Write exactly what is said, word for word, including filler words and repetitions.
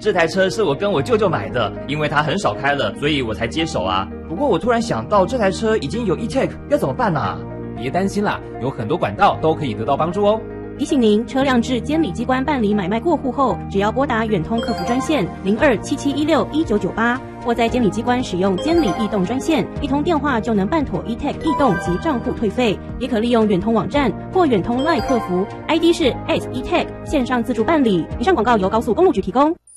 这台车是我跟我舅舅买的，因为他很少开了，所以我才接手啊。不过我突然想到，这台车已经有 e-tag， 要怎么办啊？ 别担心啦，有很多管道都可以得到帮助哦。 提醒您，车辆至监理机关办理买卖过户后，只要拨打远通客服专线零二七七一六一九九八，或在监理机关使用监理易动专线，一通电话就能办妥 e-tag 易动及账户退费。也可利用远通网站或远通 LINE 客服 ，I D 是 at e-tag 线上自助办理。以上广告由高速公路局提供。